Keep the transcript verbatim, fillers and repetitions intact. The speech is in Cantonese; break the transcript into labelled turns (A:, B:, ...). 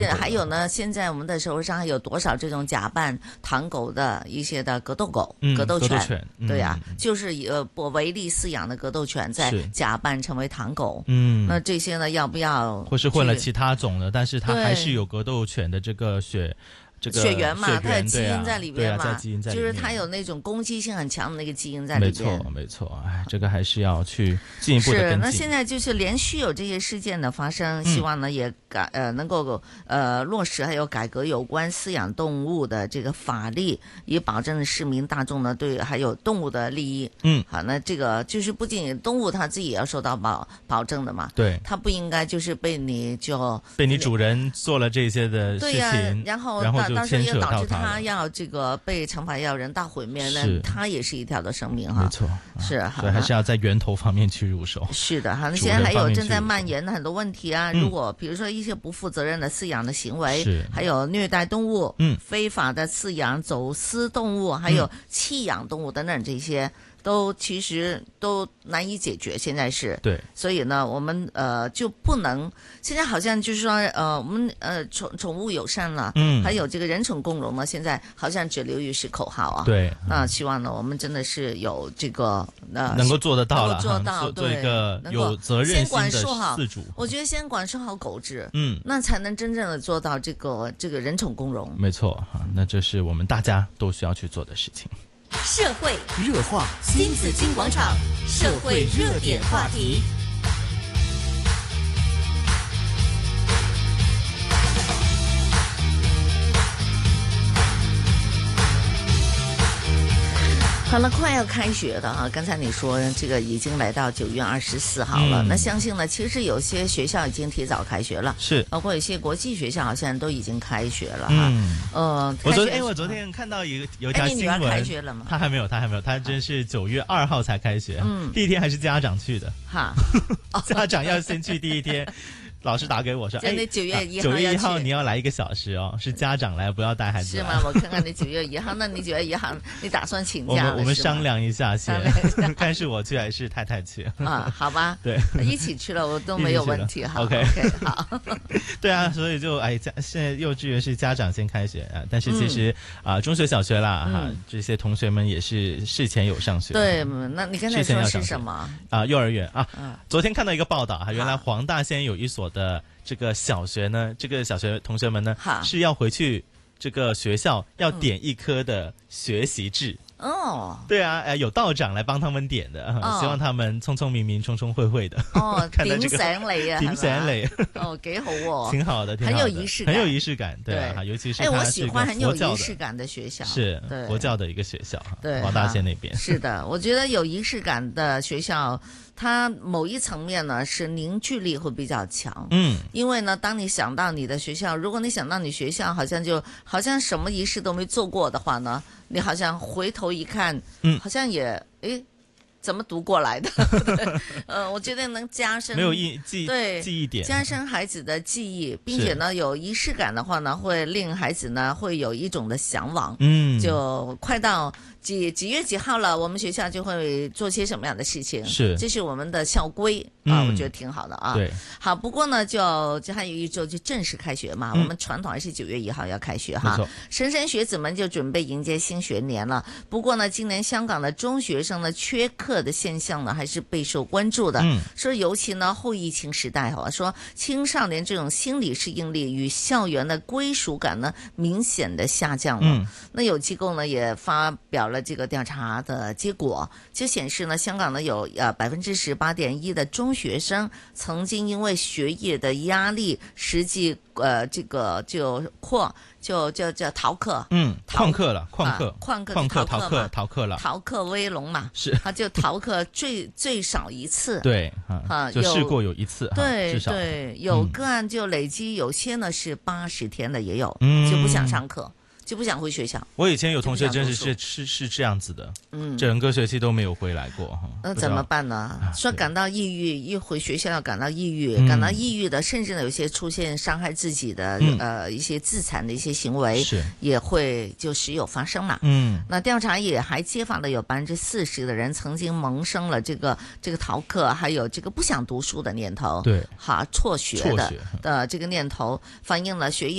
A: 还有呢，现在我们的手上还有多少这种假扮唐狗的一些的格斗狗、
B: 嗯、
A: 格斗犬？
B: 格斗犬
A: 对呀、啊
B: 嗯，
A: 就是呃唯利饲养的格斗犬在假扮成为唐狗。
B: 嗯，
A: 那这些呢，要不要？
B: 或是混了其他种的，但是它还是有格斗犬的这个血。这个
A: 血缘嘛，
B: 血缘
A: 它有基因在里边嘛，
B: 对啊，基因在里面，
A: 就是它有那种攻击性很强的那个基因在里边。
B: 没错，没错，哎，这个还是要去进一步的跟进。
A: 是，那现在就是连续有这些事件的发生，希望呢、嗯、也改呃能够呃落实还有改革有关饲养动物的这个法律，以保证市民大众呢对还有动物的利益。
B: 嗯，
A: 好，那这个就是不仅动物它自己也要受到保保证的嘛。
B: 对，
A: 它不应该就是被你就
B: 被你主人做了这些的事情，
A: 对呀、啊，然后
B: 然后就牵扯到
A: 导致他要这个被惩罚，要人道毁灭，那他也是一条的生命哈。
B: 没错，
A: 是，
B: 所以还是要在源头方面去入手。
A: 是的哈，那现在还有正在蔓延的很多问题啊。如果比如说一些不负责任的饲养的行为，
B: 是
A: 还有虐待动物、
B: 嗯，
A: 非法的饲养、走私动物，还有弃养动物等等这些。都其实都难以解决，现在是
B: 对，
A: 所以呢，我们呃就不能现在好像就是说呃我们呃宠宠物友善了，
B: 嗯，
A: 还有这个人宠共融呢，现在好像只流于是口号啊。
B: 对，
A: 那希望呢，我们真的是有这个呃
B: 能够做得到了，
A: 能够做到，
B: 做一个有责任心的饲主。
A: 我觉得先管束好狗只，
B: 嗯，
A: 那才能真正的做到这个这个人宠共融。
B: 没错哈，那这是我们大家都需要去做的事情。
C: 社会热话，新紫金广场，社会热点话题。
A: 好了，快要开学了哈。刚才你说这个已经来到九月二十四号了，嗯、那相信呢，其实有些学校已经提早开学了，
B: 是，
A: 包括有些国际学校好像都已经开学了哈。
B: 嗯，
A: 呃，
B: 我昨天哎，我昨天看到一个有一条新闻，
A: 哎、你女儿开学了吗？
B: 他还没有，他还没有，他真是九月二号才开学，
A: 嗯，
B: 第一天还是家长去的，
A: 哈，
B: 家长要先去第一天。老师打给我说：“哎，
A: 九月一号，
B: 九月一号你要来一个小时哦，是家长来，不要带孩子来。”
A: 是吗？我看看你九月一号，那你九月一号你打算请假？
B: 我们我们商量一下先，
A: 下
B: 看是我去还是太太去
A: 啊？好吧，
B: 对，
A: 一起去了我都没有问题哈。
B: OK
A: OK 好，
B: 对啊，所以就哎，家现在幼稚园是家长先开学啊，但是其实啊、嗯呃，中学小学啦哈、嗯，这些同学们也是事前有上学。
A: 对，那你刚才说是什么
B: 啊、呃？幼儿园啊、
A: 嗯，
B: 昨天看到一个报道哈，原来黄大仙有一所的。这个小学呢，这个小学同学们呢是要回去这个学校要点一科的学习制。
A: 哦，
B: 对啊，呃，有道長來幫他們點的，哦、希望他們聰聰明明、聰聰慧慧的。
A: 哦，
B: 看到
A: 這個點醒你啊，
B: 點醒你，
A: 哦，幾好喎，
B: 挺好的，挺好的，
A: 很有儀式感，
B: 很有儀式感，對啊，尤其是
A: 哎，我喜歡很有儀式感的學校，
B: 是佛教的一個學校，
A: 對，
B: 黃大仙那邊
A: 是的，我覺得有儀式感的學校。它某一層面呢是凝聚力會比較強，
B: 嗯，
A: 因為呢，當你想到你的學校，如果你想到你學校好像就好像什麼儀式都沒做過的話呢，你好像回頭一看，
B: 嗯，
A: 好像也誒。怎麼讀過來的？呃，我覺得能加深
B: 沒有記記
A: 對
B: 記憶點，
A: 加深孩子的記憶，並且呢有儀式感的話呢，會令孩子呢會有一種的向往。
B: 嗯，
A: 就快到幾幾月幾號了，我們學校就會做些什麼樣的事情。
B: 是，
A: 這是我們的校規啊、嗯，我覺得挺好的啊。
B: 對，
A: 好，不過呢就就還有一周就正式開學嘛，嗯、我們傳統還是九月一號要開學哈。莘莘學子們就準備迎接新學年了。不過呢，今年香港的中學生呢缺課的現象呢，還是備受關注的。
B: 嗯，說
A: 尤其呢後疫情時代哈，說青少年這種心理適應力與校園的歸屬感呢，明顯的下降了。
B: 嗯，
A: 那有機構呢也發表了這個調查的結果，就顯示呢，香港呢有呃百分之十八點一的中學生曾經因為學業的壓力，實際呃這個就曠就就叫逃課，
B: 嗯，曠課了，曠課，
A: 曠課，
B: 曠課，逃課，逃課了，
A: 逃課威龍嘛，
B: 是，
A: 他就逃課最最少一次，
B: 對，啊，就試過有一次，
A: 對
B: 至少
A: 對，有個案就累積，有些呢是八十天的也有，
B: 嗯，
A: 就不想上課。 就不想回學校。
B: 我以前有同學真是是是是這樣子的，嗯，整個學期都沒有回來過。
A: 那怎麼辦呢？說感到抑鬱，一回學校要感到抑鬱，嗯、感到抑鬱的，甚至呢有些出現傷害自己的，嗯、呃一些自殘的一些行為，是也會就時有發生了。嗯，那調查也還揭發了有百分之四十的人曾經萌生了這個這個逃課，還有這個不想讀書的念頭，對，哈，輟學的的這個念頭，反映了學業